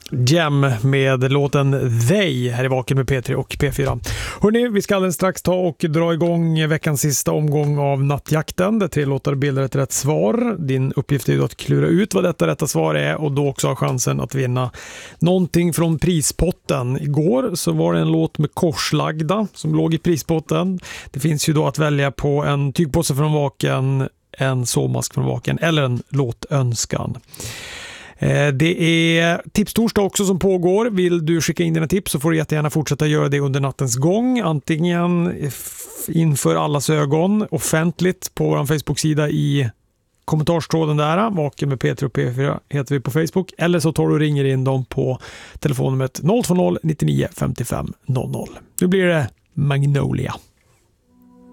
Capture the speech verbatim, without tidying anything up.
Gem med låten They här i Vaken med P tre och P fyra. Hörrni, vi ska alldeles strax ta och dra igång veckans sista omgång av nattjakten. Det tre låtar bildar ett rätt svar. Din uppgift är ju att klura ut vad detta rätta svar är och då också ha chansen att vinna någonting från prispotten. Igår så var det en låt med korslagda som låg i prispotten. Det finns ju då att välja på en tygpåse från Vaken, en sovmask från Vaken eller en låtönskan. Det är tipstorsdag också som pågår. Vill du skicka in dina tips så får du jättegärna fortsätta göra det under nattens gång. Antingen inför allas ögon, offentligt på vår Facebook-sida i kommentarstråden där. Vaken med P tre och P fyra heter vi på Facebook. Eller så tar du och ringer in dem på telefonnumret noll två noll nittionio femtiofem noll noll. Nu blir det Magnolia.